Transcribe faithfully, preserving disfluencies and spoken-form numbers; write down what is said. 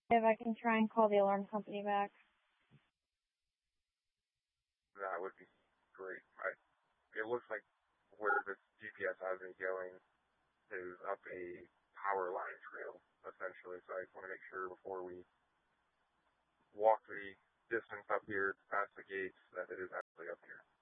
If I can try and call the alarm company back. That would be great. I, it looks like where this G P S has me going is up a power line trail, essentially, so I just want to make sure before we walk the distance up here past the gates that it is actually up here.